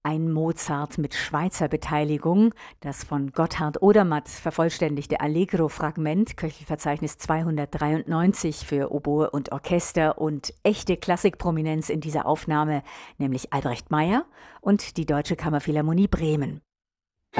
Ein Mozart mit Schweizer Beteiligung, das von Gotthard Odermatt vervollständigte Allegro-Fragment, Köchelverzeichnis 293 für Oboe und Orchester und echte Klassikprominenz in dieser Aufnahme, nämlich Albrecht Meyer und die Deutsche Kammerphilharmonie Bremen.